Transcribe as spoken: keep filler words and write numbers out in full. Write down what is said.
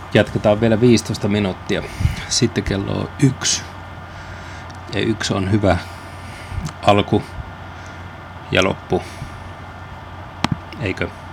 Jatketaan vielä viisitoista minuuttia. Sitten kello on yksi. Ja yksi on hyvä alku ja loppu. Eikö?